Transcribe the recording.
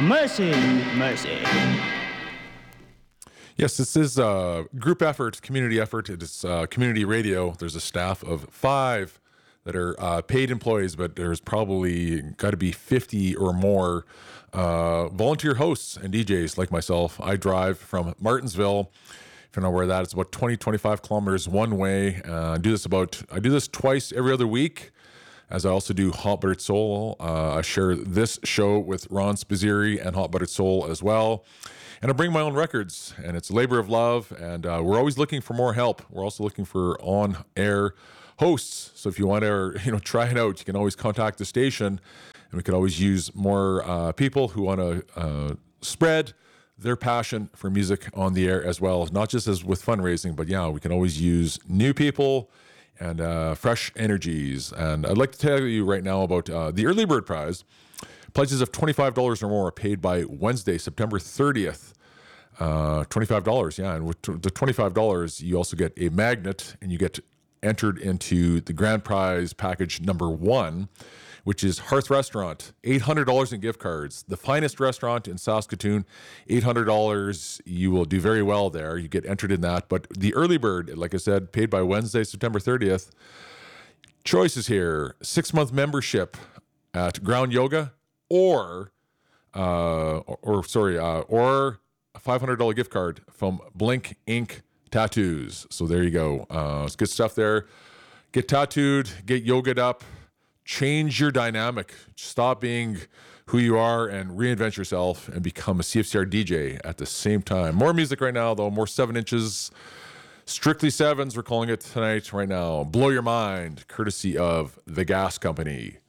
mercy, mercy. Yes, this is a group effort, community effort. It is community radio. There's a staff of 5 that are paid employees, but there's probably got to be 50 or more volunteer hosts and DJs like myself. I drive from Martinsville. If you know where that is, about 25 kilometers one way. I do this twice every other week, as I also do Hot Buttered Soul. I share this show with Ron Spizzeri and Hot Buttered Soul as well. And I bring my own records, and it's a labor of love, and we're always looking for more help. We're also looking for on-air hosts. So if you want to, try it out, you can always contact the station, and we could always use more people who want to spread their passion for music on the air as well, not just as with fundraising, but we can always use new people and fresh energies. And I'd like to tell you right now about the Early Bird Prize. Pledges of $25 or more are paid by Wednesday, September 30th. $25, and with the $25, you also get a magnet, and you get entered into the grand prize package number 1, which is Hearth Restaurant, $800 in gift cards, the finest restaurant in Saskatoon, $800. You will do very well there. You get entered in that. But the early bird, like I said, paid by Wednesday, September 30th. Choices here: 6-month membership at Ground Yoga, or a $500 gift card from Blink Ink Tattoos. So there you go. It's good stuff there. Get tattooed, get yoga'd up, change your dynamic. Stop being who you are and reinvent yourself and become a CFCR DJ at the same time. More music right now, though. More 7 inches. Strictly 7s, we're calling it tonight right now. Blow Your Mind, courtesy of The Gas Company.